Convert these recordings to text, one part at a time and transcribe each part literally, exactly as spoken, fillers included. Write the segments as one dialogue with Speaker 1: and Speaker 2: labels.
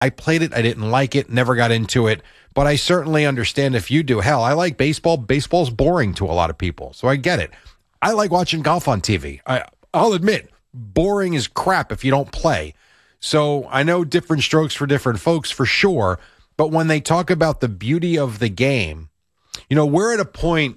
Speaker 1: I played it. I didn't like it. Never got into it. But I certainly understand if you do. Hell, I like baseball. Baseball's boring to a lot of people, so I get it. I like watching golf on T V. I, I'll admit, boring is crap if you don't play. So I know different strokes for different folks for sure. But when they talk about the beauty of the game, you know, we're at a point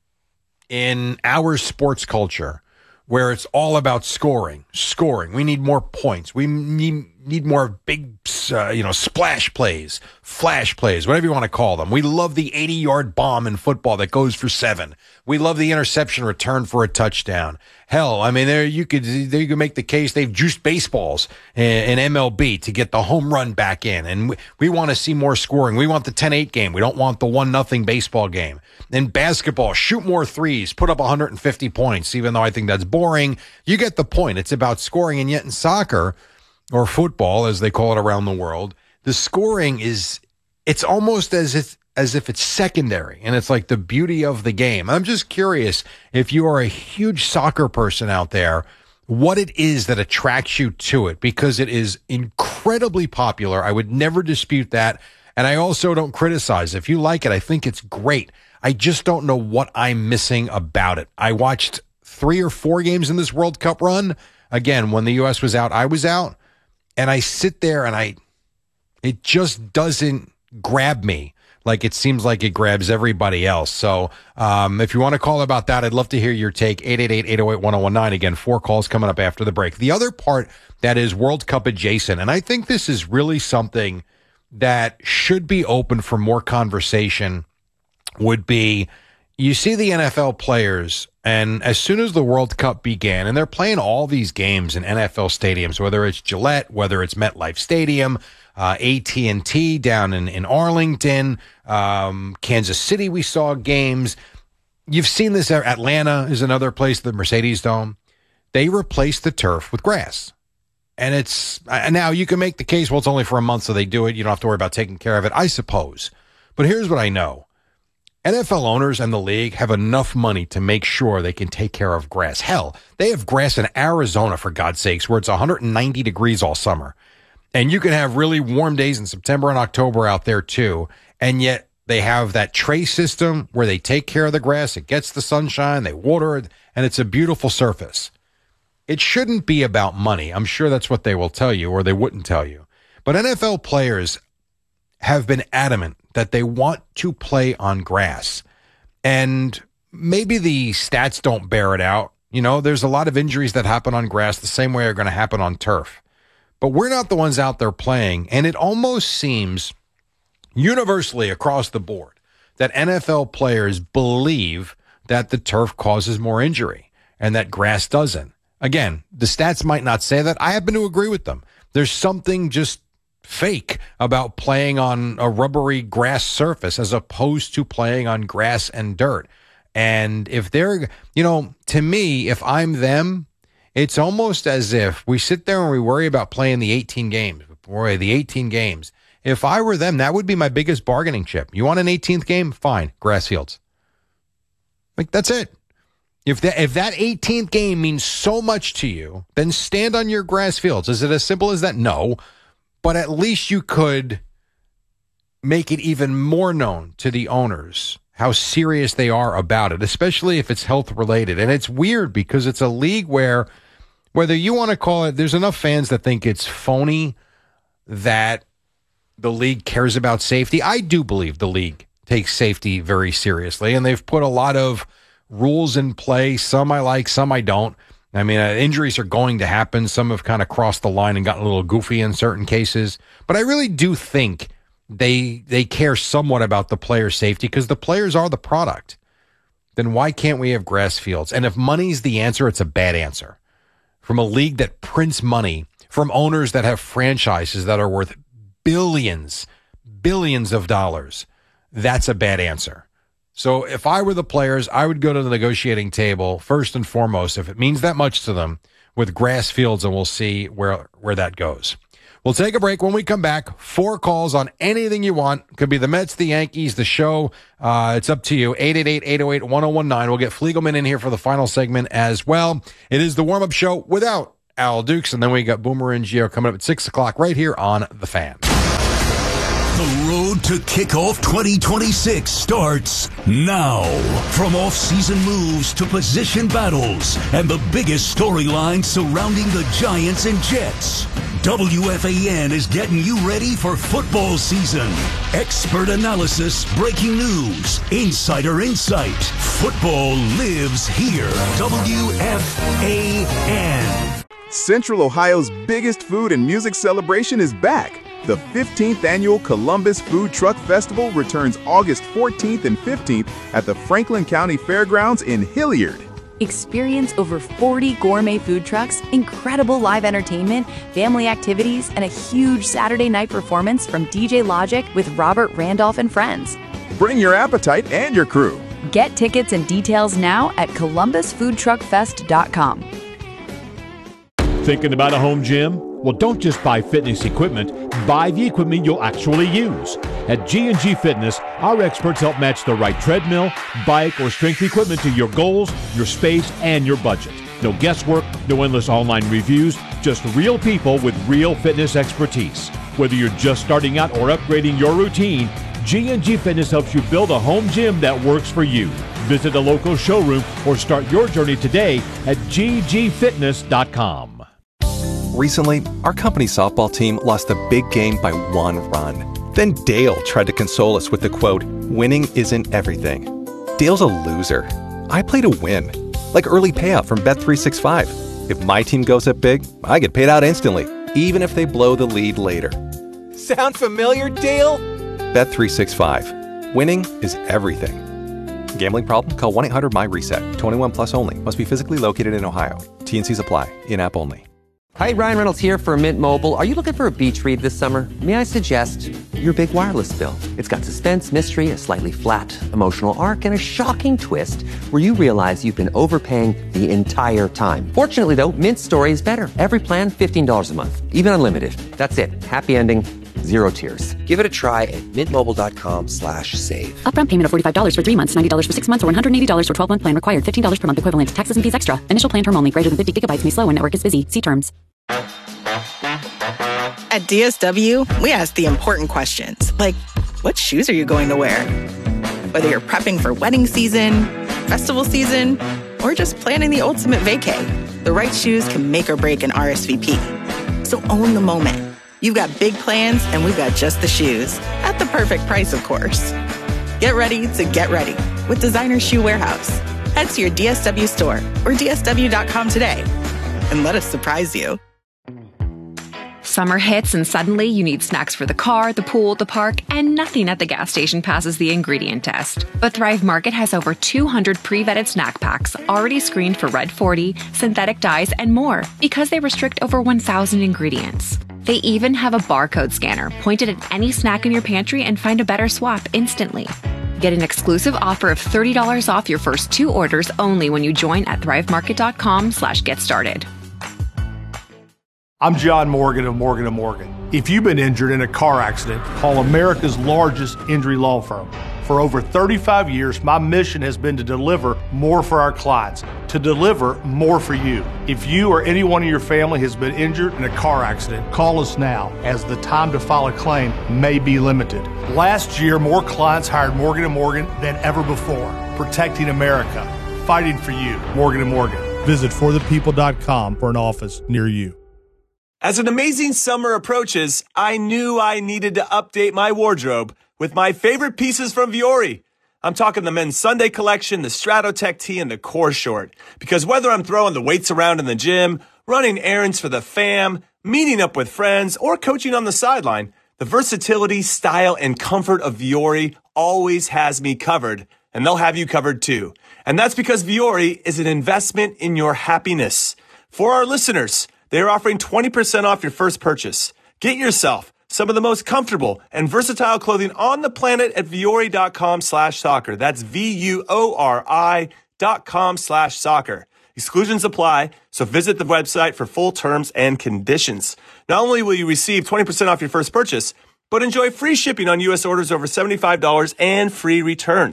Speaker 1: in our sports culture where it's all about scoring, scoring. We need more points. We need, need more big, uh, you know, splash plays, flash plays, whatever you want to call them. We love the eighty-yard bomb in football that goes for seven. We love the interception return for a touchdown. Hell, I mean, there you could there you could make the case they've juiced baseballs in, in M L B to get the home run back in, and we, we want to see more scoring. We want the ten eight game. We don't want the one nothing baseball game. In basketball, shoot more threes, put up one hundred fifty points, even though I think that's boring. You get the point. It's about scoring, and yet in soccer, or football, as they call it around the world, the scoring is, it's almost as if, as if it's secondary, and it's like the beauty of the game. I'm just curious if you are a huge soccer person out there, what it is that attracts you to it, because it is incredibly popular. I would never dispute that, and I also don't criticize. If you like it, I think it's great. I just don't know what I'm missing about it. I watched three or four games in this World Cup run. Again, when the U S was out, I was out. And I sit there and I, it just doesn't grab me like it seems like it grabs everybody else. So um, if you want to call about that, I'd love to hear your take. eight eight eight, eight oh eight, one oh one nine. Again, four calls coming up after the break. The other part that is World Cup adjacent, and I think this is really something that should be open for more conversation, would be, you see the N F L players, and as soon as the World Cup began, and they're playing all these games in N F L stadiums, whether it's Gillette, whether it's MetLife Stadium, uh, A T and T down in, in Arlington, um, Kansas City, we saw games. You've seen this. Atlanta is another place, the Mercedes Dome. They replaced the turf with grass. And it's, and now you can make the case, well, it's only for a month, so they do it. You don't have to worry about taking care of it, I suppose. But here's what I know. N F L owners and the league have enough money to make sure they can take care of grass. Hell, they have grass in Arizona, for God's sakes, where it's one hundred ninety degrees all summer. And you can have really warm days in September and October out there too. And yet they have that tray system where they take care of the grass. It gets the sunshine, they water it, and it's a beautiful surface. It shouldn't be about money. I'm sure that's what they will tell you, or they wouldn't tell you. But N F L players have been adamant that they want to play on grass. And maybe the stats don't bear it out. You know, there's a lot of injuries that happen on grass the same way are going to happen on turf. But we're not the ones out there playing. And it almost seems universally across the board that N F L players believe that the turf causes more injury and that grass doesn't. Again, the stats might not say that. I happen to agree with them. There's something just fake about playing on a rubbery grass surface as opposed to playing on grass and dirt. And if they're, you know, to me, if I'm them, it's almost as if we sit there and we worry about playing the eighteen games. Boy, the eighteen games. If I were them, that would be my biggest bargaining chip. You want an eighteenth game? Fine, grass fields. Like, that's it. If that, if that eighteenth game means so much to you, then stand on your grass fields. Is it as simple as that? No. But at least you could make it even more known to the owners how serious they are about it, especially if it's health related. And it's weird because it's a league where, whether you want to call it, there's enough fans that think it's phony that the league cares about safety. I do believe the league takes safety very seriously, and they've put a lot of rules in play. Some I like, some I don't. I mean, uh, injuries are going to happen. Some have kind of crossed the line and gotten a little goofy in certain cases. But I really do think they they care somewhat about the player safety because the players are the product. Then why can't we have grass fields? And if money's the answer, it's a bad answer. From a league that prints money, from owners that have franchises that are worth billions, billions of dollars, that's a bad answer. So if I were the players, I would go to the negotiating table first and foremost, if it means that much to them, with grass fields, and we'll see where, where that goes. We'll take a break. When we come back, four calls on anything you want. Could be the Mets, the Yankees, the show. Uh, it's up to you. eight eight eight, eight oh eight, one oh one nine. We'll get Fliegelman in here for the final segment as well. It is the warm-up show without Al Dukes, and then we got Boomer and Gio coming up at six o'clock right here on The Fan.
Speaker 2: The road to kickoff twenty twenty-six starts now. From off-season moves to position battles and the biggest storylines surrounding the Giants and Jets, W F A N is getting you ready for football season. Expert analysis, breaking news, insider insight. Football lives here. W F A N.
Speaker 3: Central Ohio's biggest food and music celebration is back. The fifteenth Annual Columbus Food Truck Festival returns August fourteenth and fifteenth at the Franklin County Fairgrounds in Hilliard.
Speaker 4: Experience over forty gourmet food trucks, incredible live entertainment, family activities, and a huge Saturday night performance from D J Logic with Robert Randolph and friends.
Speaker 3: Bring your appetite and your crew.
Speaker 4: Get tickets and details now at columbus food truck fest dot com.
Speaker 5: Thinking about a home gym? Well, don't just buy fitness equipment. Buy the equipment you'll actually use. At G and G Fitness, our experts help match the right treadmill, bike, or strength equipment to your goals, your space, and your budget. No guesswork, no endless online reviews, just real people with real fitness expertise. Whether you're just starting out or upgrading your routine, G and G Fitness helps you build a home gym that works for you. Visit a local showroom or start your journey today at g g fitness dot com.
Speaker 6: Recently, our company's softball team lost a big game by one run. Then Dale tried to console us with the quote, "Winning isn't everything." Dale's a loser. I play to win. Like early payout from Bet three sixty-five. If my team goes up big, I get paid out instantly, even if they blow the lead later.
Speaker 7: Sound familiar, Dale?
Speaker 6: Bet three sixty-five. Winning is everything. Gambling problem? Call one eight hundred M Y reset. twenty-one plus only. Must be physically located in Ohio. T and Cs apply. In-app only.
Speaker 7: Hi, Ryan Reynolds here for Mint Mobile. Are you looking for a beach read this summer? May I suggest your big wireless bill? It's got suspense, mystery, a slightly flat emotional arc, and a shocking twist where you realize you've been overpaying the entire time. Fortunately, though, Mint's story is better. Every plan, fifteen dollars a month. Even unlimited. That's it. Happy ending. Zero tears. Give it a try at mintmobile.com slash save.
Speaker 8: Upfront payment of forty-five dollars for three months, ninety dollars for six months, or one hundred eighty dollars for twelve-month plan required. fifteen dollars per month equivalent. Taxes and fees extra. Initial plan term only. Greater than fifty gigabytes may slow when network is busy. See terms.
Speaker 9: At D S W, we ask the important questions, like, what shoes are you going to wear? Whether you're prepping for wedding season, festival season, or just planning the ultimate vacay, the right shoes can make or break an R S V P. So own the moment. You've got big plans, and we've got just the shoes. At the perfect price, of course. Get ready to get ready with Designer Shoe Warehouse. Head to your D S W store or D S W dot com today and let us surprise you.
Speaker 10: Summer hits and suddenly you need snacks for the car, the pool, the park, and nothing at the gas station passes the ingredient test. But Thrive Market has over two hundred pre-vetted snack packs already screened for Red forty, synthetic dyes, and more because they restrict over one thousand ingredients. They even have a barcode scanner pointed at any snack in your pantry and find a better swap instantly. Get an exclusive offer of thirty dollars off your first two orders only when you join at thrivemarket.com slash get started.
Speaker 11: I'm John Morgan of Morgan and Morgan. If you've been injured in a car accident, call America's largest injury law firm. For over thirty-five years, my mission has been to deliver more for our clients, to deliver more for you. If you or anyone in your family has been injured in a car accident, call us now, as the time to file a claim may be limited. Last year, more clients hired Morgan and Morgan than ever before, protecting America, fighting for you. Morgan and Morgan. Visit for the people dot com for an office near you.
Speaker 12: As an amazing summer approaches, I knew I needed to update my wardrobe with my favorite pieces from Vuori. I'm talking the men's Sunday collection, the Stratotech tee, and the Core short. Because whether I'm throwing the weights around in the gym, running errands for the fam, meeting up with friends, or coaching on the sideline, the versatility, style, and comfort of Vuori always has me covered, and they'll have you covered too. And that's because Vuori is an investment in your happiness. For our listeners, they are offering twenty percent off your first purchase. Get yourself some of the most comfortable and versatile clothing on the planet at Vuori.com slash soccer. That's V-U-O-R-I dot com slash soccer. Exclusions apply, so visit the website for full terms and conditions. Not only will you receive twenty percent off your first purchase, but enjoy free shipping on U S orders over seventy-five dollars and free returns.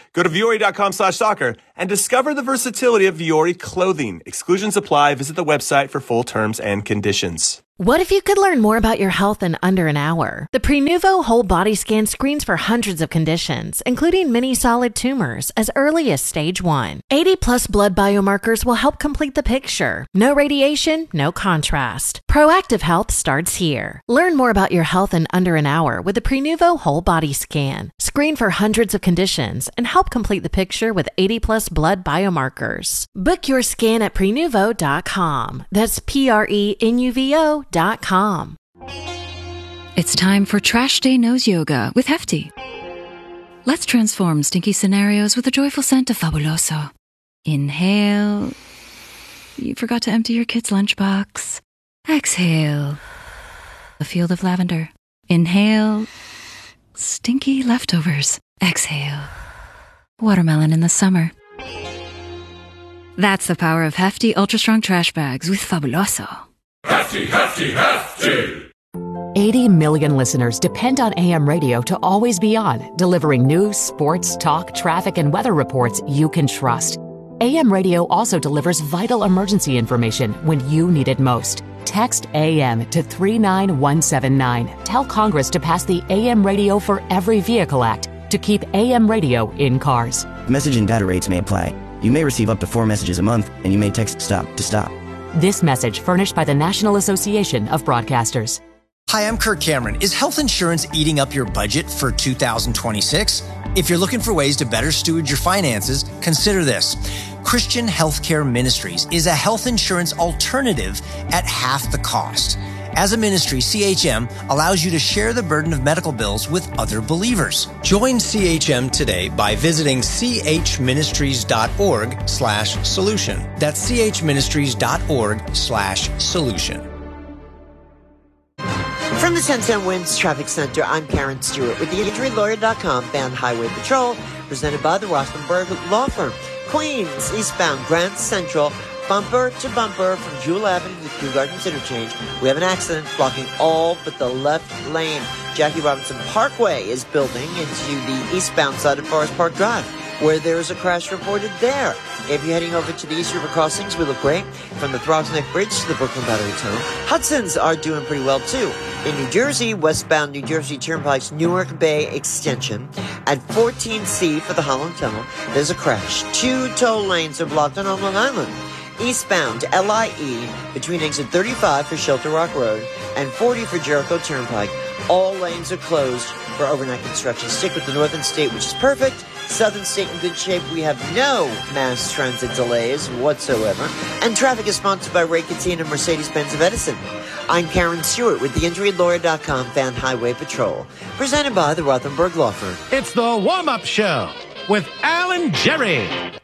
Speaker 12: Go to Vuori.com slash soccer and discover the versatility of Vuori clothing. Exclusions apply. Visit the website for full terms and conditions.
Speaker 13: What if you could learn more about your health in under an hour? The Prenuvo Whole Body Scan screens for hundreds of conditions, including many solid tumors, as early as stage one. eighty plus blood biomarkers will help complete the picture. No radiation, no contrast. Proactive health starts here. Learn more about your health in under an hour with the Prenuvo Whole Body Scan. Screen for hundreds of conditions and help complete the picture with eighty plus blood biomarkers. Book your scan at prenuvo dot com. That's P R E N U V O dot com.
Speaker 14: It's time for Trash Day Nose Yoga with Hefty. Let's transform stinky scenarios with a joyful scent of Fabuloso. Inhale. You forgot to empty your kid's lunchbox. Exhale. A field of lavender. Inhale. Stinky leftovers. Exhale. Watermelon in the summer. That's the power of Hefty Ultra Strong Trash Bags with Fabuloso.
Speaker 15: Hefty, hefty, hefty!
Speaker 16: eighty million listeners depend on A M radio to always be on, delivering news, sports, talk, traffic, and weather reports you can trust. A M radio also delivers vital emergency information when you need it most. Text A M to three nine one seven nine. Tell Congress to pass the A M Radio for Every Vehicle Act to keep A M radio in cars.
Speaker 17: Message and data rates may apply. You may receive up to four messages a month, and you may text STOP to stop.
Speaker 16: This message furnished by the National Association of Broadcasters.
Speaker 18: Hi, I'm Kirk Cameron. Is health insurance eating up your budget for two thousand twenty-six? If you're looking for ways to better steward your finances, consider this. Christian Healthcare Ministries is a health insurance alternative at half the cost. As a ministry, C H M allows you to share the burden of medical bills with other believers. Join C H M today by visiting chministries.org slash solution. That's chministries.org slash solution.
Speaker 19: From the ten ten Winds Traffic Center, I'm Karen Stewart with the injury lawyer dot com Band Highway Patrol, presented by the Rothenberg Law Firm. Queens, eastbound Grand Central, bumper to bumper from Jewel Avenue to Kew Gardens Interchange. We have an accident blocking all but the left lane. Jackie Robinson Parkway is building into the eastbound side of Forest Park Drive, where there is a crash reported there. If you're heading over to the East River Crossings, we look great. From the Throgs Neck Bridge to the Brooklyn Battery Tunnel. Hudson's are doing pretty well, too. In New Jersey, westbound New Jersey Turnpike's Newark Bay Extension. At fourteen C for the Holland Tunnel, there's a crash. Two toll lanes are blocked on Long Island. Eastbound L I E between exit thirty-five for Shelter Rock Road and forty for Jericho Turnpike. All lanes are closed for overnight construction. Stick with the Northern State, which is perfect. Southern State in good shape. We have no mass transit delays whatsoever. And traffic is sponsored by Ray Cattina and Mercedes-Benz of Edison. I'm Karen Stewart with the injury lawyer dot com Van Highway Patrol, presented by the Rothenberg Law Firm.
Speaker 20: It's the warm-up show with Alan Jerry.